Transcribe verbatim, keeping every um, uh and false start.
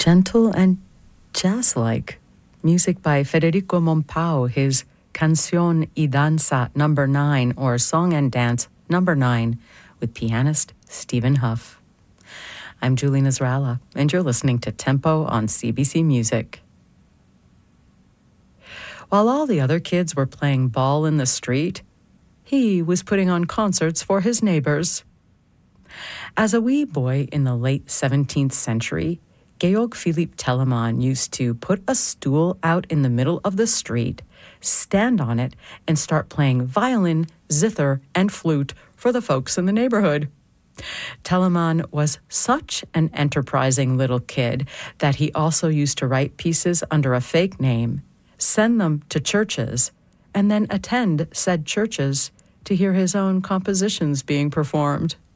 gentle and jazz-like. Music by Federico Mompau, his Canción y Danza number nine, or Song and Dance number nine, with pianist Stephen Huff. I'm Julie Nasrallah, and you're listening to Tempo on C B C Music. While all the other kids were playing ball in the street, he was putting on concerts for his neighbors. As a wee boy in the late seventeenth century, Georg Philipp Telemann used to put a stool out in the middle of the street, stand on it, and start playing violin, zither, and flute for the folks in the neighborhood. Telemann was such an enterprising little kid that he also used to write pieces under a fake name, send them to churches, and then attend said churches to hear his own compositions being performed.